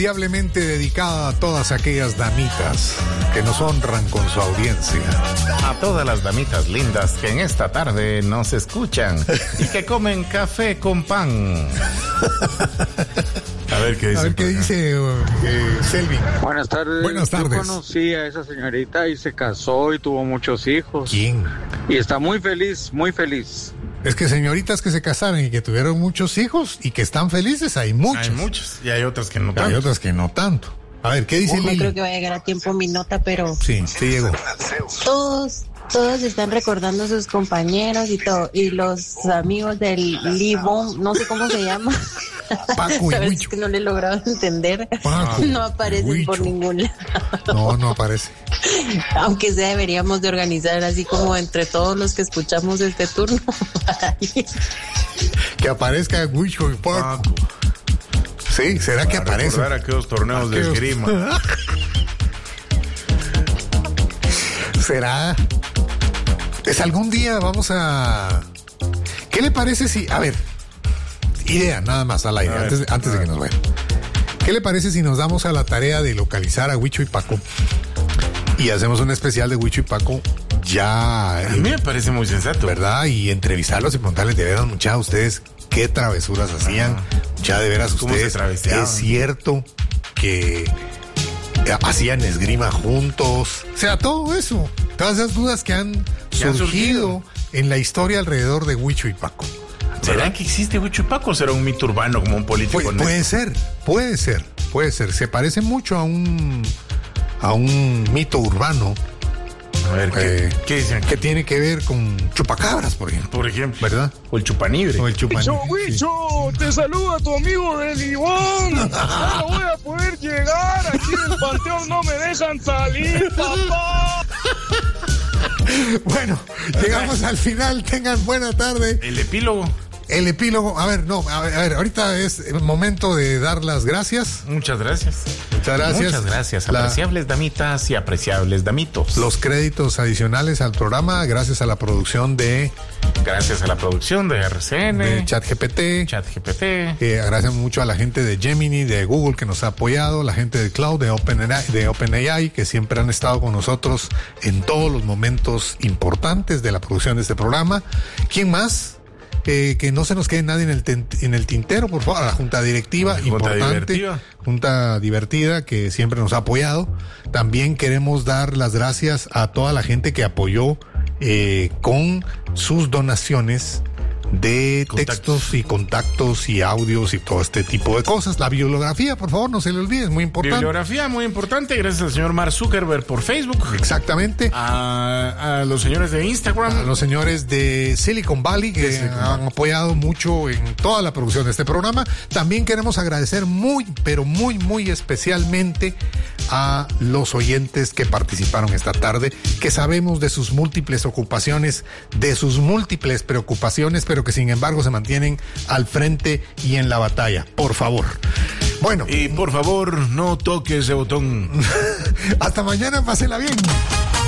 Diablemente dedicada a todas aquellas damitas que nos honran con su audiencia. A todas las damitas lindas que en esta tarde nos escuchan y que comen café con pan. A ver qué dice Selvin. Buenas tardes. Buenas tardes. Yo conocí a esa señorita y se casó y tuvo muchos hijos. ¿Quién? Y está muy feliz, muy feliz. Es que señoritas que se casaron y que tuvieron muchos hijos y que están felices, hay muchas. Hay muchas y hay otras que no tanto. Hay otras que no tanto. A ver, ¿qué dice Lili? No creo que va a llegar a tiempo mi nota, pero... Sí llegó. Todos están recordando a sus compañeros y todo. Y los amigos del Libón, no sé cómo se llama. Paco y Sabes Huicho. que no le he logrado entender. Paco, no aparecen Huicho. por ningún lado. No aparece. Aunque sea, deberíamos de organizar así como entre todos los que escuchamos este turno. Que aparezca Huicho y Paco. Sí, ¿será que aparece? Para recordar aquellos torneos de esgrima. ¿Será? Pues algún día vamos a... ¿Qué le parece si... A ver, idea nada más al aire, antes de que nos vayan. ¿Qué le parece si nos damos a la tarea de localizar a Huicho y Paco y hacemos un especial de Huicho y Paco ya... A mí me parece muy sensato. ¿Verdad? Y entrevistarlos y preguntarles de veras, muchachos, ustedes qué travesuras hacían. Ya de veras ¿Cómo ustedes... se travesteaban? Es cierto que hacían esgrima juntos. O sea, todo eso. Todas esas dudas que han surgido en la historia alrededor de Huicho y Paco. ¿Será que existe Huicho y Paco o será un mito urbano como un político? Puede ser. Se parece mucho a un mito urbano. A ver, ¿qué dicen? Que tiene que ver con chupacabras, por ejemplo. ¿Verdad? O el chupanibre. Huicho, te saluda tu amigo del Libón. Ya no voy a poder llegar. Aquí en el panteón no me dejan salir, papá. Bueno, llegamos al final. Tengan buena tarde. El epílogo. A ver, ahorita es el momento de dar las gracias. Muchas gracias. Muchas gracias, apreciables damitas y apreciables damitos. Los créditos adicionales al programa, gracias a la producción de RCN, de ChatGPT. Agradecemos mucho a la gente de Gemini, de Google, que nos ha apoyado, la gente de Cloud, de OpenAI, que siempre han estado con nosotros en todos los momentos importantes de la producción de este programa. ¿Quién más? Que no se nos quede nadie en el tintero, por favor. A la junta directiva, junta divertida que siempre nos ha apoyado. También queremos dar las gracias a toda la gente que apoyó con sus donaciones de textos y contactos y audios y todo este tipo de cosas. La bibliografía, por favor, no se le olvide, es muy importante. Bibliografía muy importante, gracias al señor Mark Zuckerberg por Facebook. Exactamente. A los señores de Instagram. A los señores de Silicon Valley que han apoyado mucho en toda la producción de este programa. También queremos agradecer muy, pero muy, muy especialmente a los oyentes que participaron esta tarde, que sabemos de sus múltiples ocupaciones, de sus múltiples preocupaciones, pero que sin embargo se mantienen al frente y en la batalla. Por favor. Bueno. Y por favor, no toque ese botón. Hasta mañana, pásela bien.